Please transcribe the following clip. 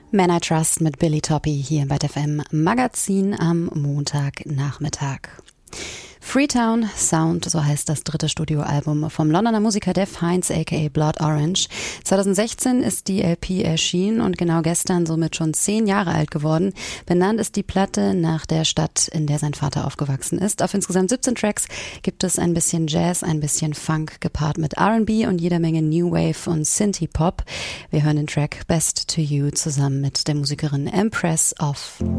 Man I Trust mit Billy Toppi hier im Bad FM Magazin am Montagnachmittag. Freetown Sound, so heißt das dritte Studioalbum vom Londoner Musiker Dev Hynes aka Blood Orange. 2016 ist die LP erschienen und genau gestern somit schon 10 Jahre alt geworden. Benannt ist die Platte nach der Stadt, in der sein Vater aufgewachsen ist. Auf insgesamt 17 Tracks gibt es ein bisschen Jazz, ein bisschen Funk gepaart mit R&B und jeder Menge New Wave und Synthie-Pop. Wir hören den Track Best to You zusammen mit der Musikerin Empress of.